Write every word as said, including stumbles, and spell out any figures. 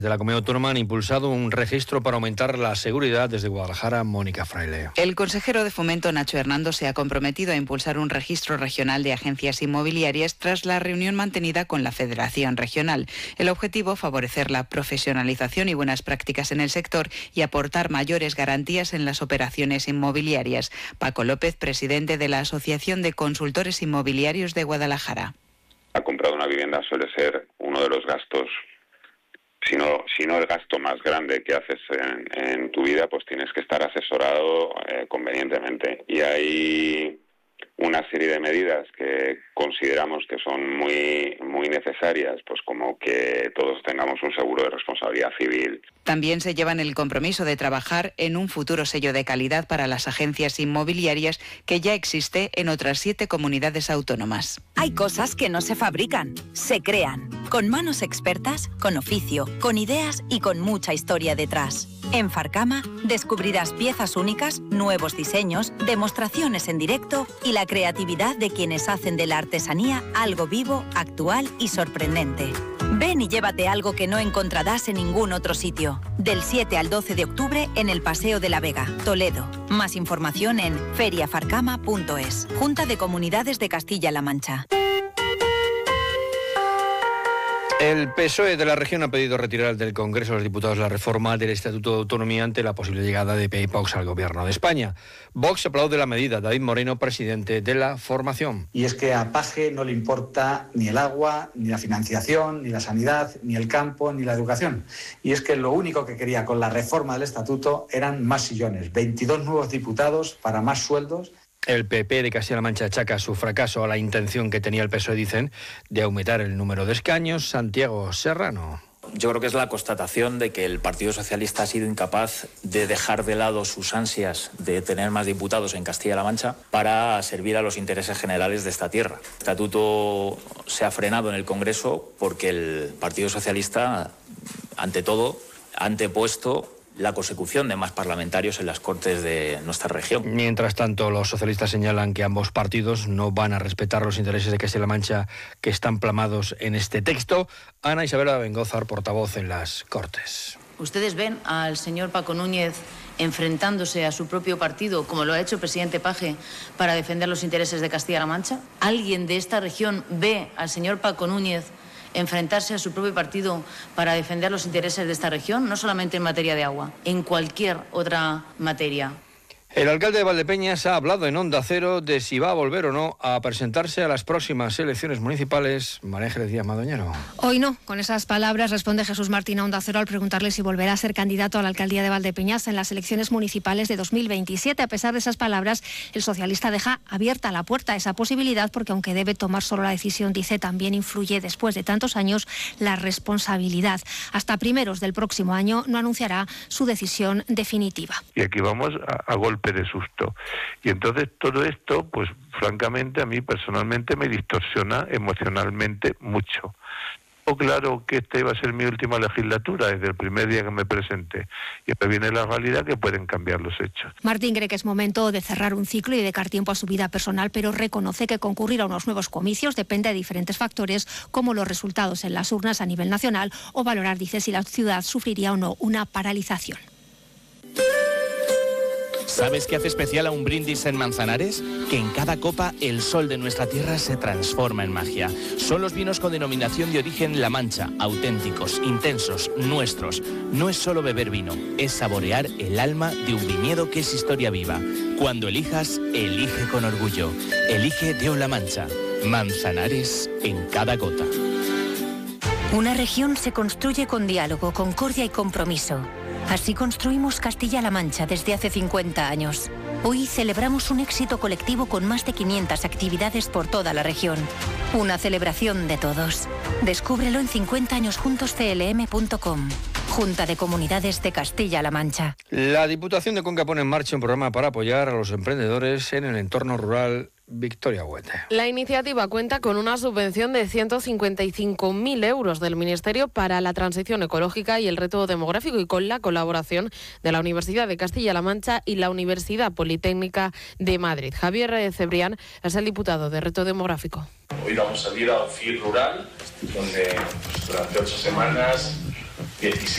De la Comunidad Autónoma han impulsado un registro para aumentar la seguridad. Desde Guadalajara, Mónica Fraile. El consejero de Fomento, Nacho Hernando, se ha comprometido a impulsar un registro regional de agencias inmobiliarias tras la reunión mantenida con la Federación Regional. El objetivo, favorecer la profesionalización y buenas prácticas en el sector y aportar mayores garantías en las operaciones inmobiliarias. Paco López, presidente de la Asociación de Consultores Inmobiliarios de Guadalajara. Ha comprado una vivienda suele ser uno de los gastos, si no, si no el gasto más grande que haces en, en tu vida, pues tienes que estar asesorado eh, convenientemente. Y hay una serie de medidas que consideramos que son muy, muy necesarias, pues como que todos tengamos un seguro de responsabilidad civil. También se llevan el compromiso de trabajar en un futuro sello de calidad para las agencias inmobiliarias que ya existe en otras siete comunidades autónomas. Hay cosas que no se fabrican, se crean, con manos expertas, con oficio, con ideas y con mucha historia detrás. En Farcama descubrirás piezas únicas, nuevos diseños, demostraciones en directo y la creatividad de quienes hacen de la artesanía algo vivo, actual y sorprendente. Ven y llévate algo que no encontrarás en ningún otro sitio. Del siete al doce de octubre en el Paseo de la Vega, Toledo. Más información en feria farcama punto es. Junta de Comunidades de Castilla-La Mancha. El P S O E de la región ha pedido retirar del Congreso de los Diputados la reforma del Estatuto de Autonomía ante la posible llegada de P I Vox al Gobierno de España. Vox aplaude la medida. David Moreno, presidente de la formación. Y es que a Paje no le importa ni el agua, ni la financiación, ni la sanidad, ni el campo, ni la educación. Y es que lo único que quería con la reforma del Estatuto eran más sillones, veintidós nuevos diputados para más sueldos. El P P de Castilla-La Mancha achaca su fracaso a la intención que tenía el P S O E, dicen, de aumentar el número de escaños. Santiago Serrano. Yo creo que es la constatación de que el Partido Socialista ha sido incapaz de dejar de lado sus ansias de tener más diputados en Castilla-La Mancha para servir a los intereses generales de esta tierra. El estatuto se ha frenado en el Congreso porque el Partido Socialista, ante todo, ha antepuesto la consecución de más parlamentarios en las Cortes de nuestra región. Mientras tanto, los socialistas señalan que ambos partidos no van a respetar los intereses de Castilla-La Mancha que están plamados en este texto. Ana Isabel Abengózar, portavoz en las Cortes. ¿Ustedes ven al señor Paco Núñez enfrentándose a su propio partido, como lo ha hecho el presidente Paje, para defender los intereses de Castilla-La Mancha? ¿Alguien de esta región ve al señor Paco Núñez enfrentarse a su propio partido para defender los intereses de esta región, no solamente en materia de agua, en cualquier otra materia? El alcalde de Valdepeñas ha hablado en Onda Cero de si va a volver o no a presentarse a las próximas elecciones municipales. María Ángeles Díaz Madoñero. Hoy no. Con esas palabras responde Jesús Martín a Onda Cero al preguntarle si volverá a ser candidato a la alcaldía de Valdepeñas en las elecciones municipales de dos mil veintisiete. A pesar de esas palabras, el socialista deja abierta la puerta a esa posibilidad porque aunque debe tomar solo la decisión, dice, también influye después de tantos años la responsabilidad. Hasta primeros del próximo año no anunciará su decisión definitiva. Y aquí vamos a, a golpe de susto. Y entonces todo esto, pues francamente a mí personalmente me distorsiona emocionalmente mucho. Tengo claro que esta iba a ser mi última legislatura desde el primer día que me presenté. Y ahora viene la realidad que pueden cambiar los hechos. Martín cree que es momento de cerrar un ciclo y dedicar tiempo a su vida personal, pero reconoce que concurrir a unos nuevos comicios depende de diferentes factores, como los resultados en las urnas a nivel nacional o valorar, dice, si la ciudad sufriría o no una paralización. ¿Sabes qué hace especial a un brindis en Manzanares? Que en cada copa el sol de nuestra tierra se transforma en magia. Son los vinos con denominación de origen La Mancha, auténticos, intensos, nuestros. No es solo beber vino, es saborear el alma de un viñedo que es historia viva. Cuando elijas, elige con orgullo. Elige Deo La Mancha. Manzanares en cada gota. Una región se construye con diálogo, concordia y compromiso. Así construimos Castilla-La Mancha desde hace cincuenta años. Hoy celebramos un éxito colectivo con más de quinientas actividades por toda la región. Una celebración de todos. Descúbrelo en cincuenta años juntos c l m punto com. Junta de Comunidades de Castilla-La Mancha. La Diputación de Cuenca pone en marcha un programa para apoyar a los emprendedores en el entorno rural. Victoria Huete. La iniciativa cuenta con una subvención de ciento cincuenta y cinco mil euros del Ministerio para la transición ecológica y el reto demográfico y con la colaboración de la Universidad de Castilla-La Mancha y la Universidad Politécnica de Madrid. Javier Cebrián es el diputado de Reto Demográfico. Hoy vamos a ir a un F I R rural donde pues, durante ocho semanas dieciséis